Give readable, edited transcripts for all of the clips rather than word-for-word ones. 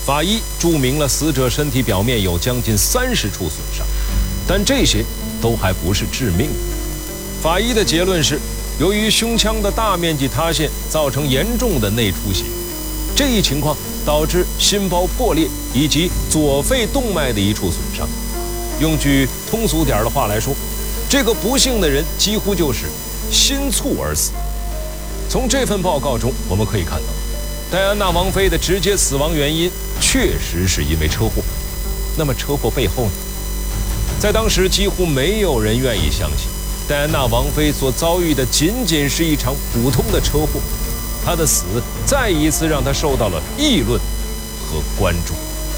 法医注明了死者身体表面有将近30处损伤，但这些都还不是致命的。法医的结论是，由于胸腔的大面积塌陷造成严重的内出血，这一情况导致心包破裂以及左肺动脉的一处损伤。用句通俗点的话来说，这个不幸的人几乎就是心猝而死。从这份报告中我们可以看到，戴安娜王妃的直接死亡原因确实是因为车祸。那么车祸背后呢？在当时几乎没有人愿意相信戴安娜王妃所遭遇的仅仅是一场普通的车祸，她的死再一次让她受到了议论和关注。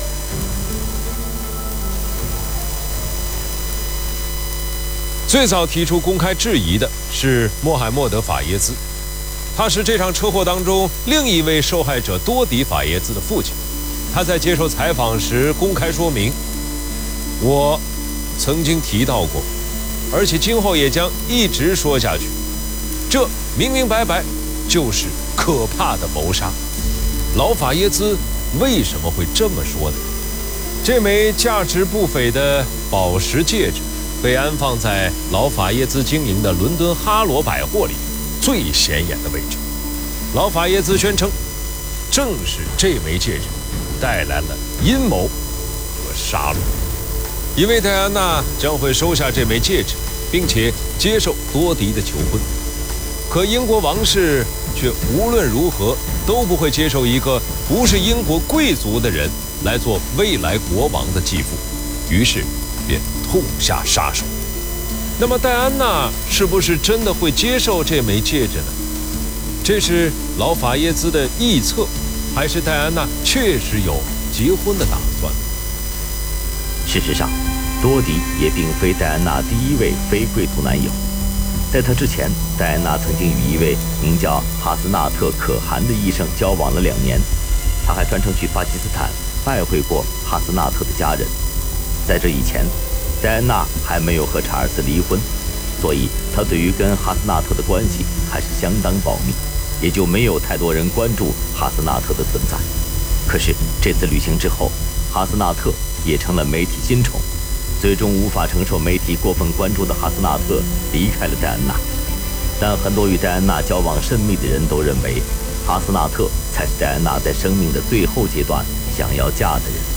最早提出公开质疑的是穆罕默德·法耶兹，他是这场车祸当中另一位受害者多迪·法耶兹的父亲。他在接受采访时公开说明，我曾经提到过，而且今后也将一直说下去，这明明白白就是可怕的谋杀。老法耶兹为什么会这么说呢？这枚价值不菲的宝石戒指被安放在老法耶兹经营的伦敦哈罗百货里最显眼的位置。老法耶兹宣称，正是这枚戒指带来了阴谋和杀戮，因为戴安娜将会收下这枚戒指，并且接受多迪的求婚。可英国王室却无论如何都不会接受一个不是英国贵族的人来做未来国王的继父，于是便痛下杀手。那么戴安娜是不是真的会接受这枚戒指呢？这是老法耶兹的臆测，还是戴安娜确实有结婚的打算？ 事实上，多迪也并非戴安娜第一位非贵族男友。在他之前，戴安娜曾经与一位名叫哈斯纳特·可汗的医生交往了2年，他还专程去巴基斯坦拜会过哈斯纳特的家人。在这以前，戴安娜还没有和查尔斯离婚，所以她对于跟哈斯纳特的关系还是相当保密，也就没有太多人关注哈斯纳特的存在。可是这次旅行之后，哈斯纳特也成了媒体新宠，最终无法承受媒体过分关注的哈斯纳特离开了戴安娜。但很多与戴安娜交往甚密的人都认为，哈斯纳特才是戴安娜在生命的最后阶段想要嫁的人。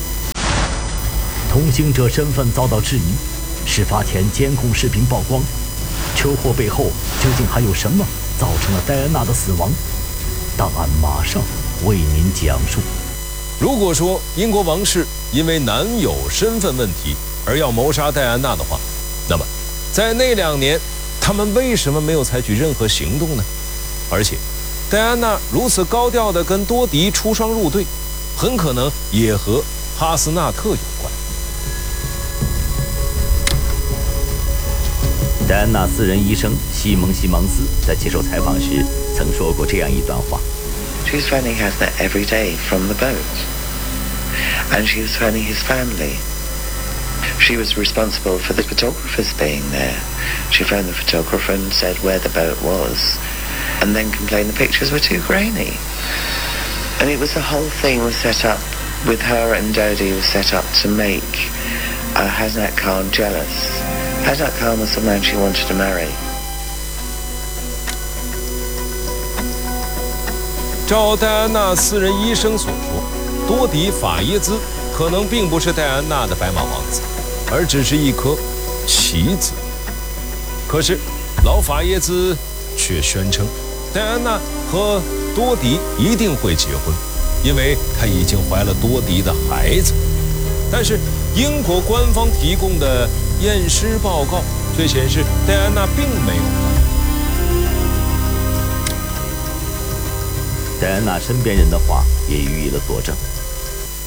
同行者身份遭到质疑，事发前监控视频曝光，车祸背后究竟还有什么造成了戴安娜的死亡？档案马上为您讲述。 如果说英国王室因为男友身份问题而要谋杀戴安娜的话，那么在那2年他们为什么没有采取任何行动呢？而且戴安娜如此高调地跟多迪出双入对，很可能也和哈斯纳特有关。 戴安娜私人医生西蒙·西蒙斯在接受采访时曾说过这样一段话 She was phoning Hasna every day from the boat, and she was phoning his family. She was responsible for the photographers being there. She phoned the photographer and said where the boat was, and then complained the pictures were too grainy. And it was the whole thing was set up with her and Dodi was set up to make Hasnat Khan jealous. Hasnat Khan was the man she wanted to marry. 照戴安娜私人医生所说，多迪·法耶兹可能并不是戴安娜的白马王子，而只是一颗棋子。可是老法耶兹却宣称，戴安娜和多迪一定会结婚，因为她已经怀了多迪的孩子。但是英国官方提供的验尸报告却显示，戴安娜并没有怀孕。 戴安娜身边人的话也予以了佐证。